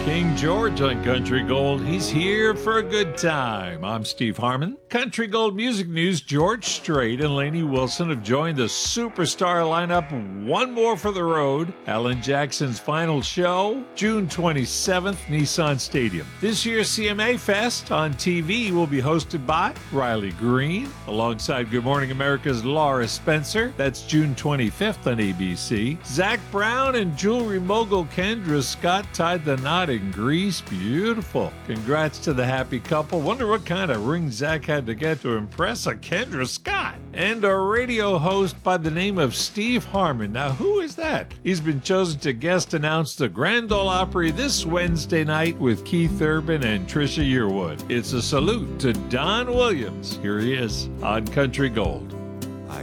King George on Country Gold. He's here for a good time. I'm Steve Harmon. Country Gold Music News, George Strait and Lainey Wilson have joined the superstar lineup one more for the road. Alan Jackson's final show, June 27th, Nissan Stadium. This year's CMA Fest on TV will be hosted by Riley Green, alongside Good Morning America's Laura Spencer. That's June 25th on ABC. Zach Brown and jewelry mogul Kendra Scott tied the knot in Greece. Beautiful. Congrats to the happy couple. Wonder what kind of ring Zach had to get to impress a Kendra Scott. And a radio host by the name of Steve Harmon. Now, who is that? He's been chosen to guest announce the Grand Ole Opry this Wednesday night with Keith Urban and Trisha Yearwood. It's a salute to Don Williams. Here he is on Country Gold.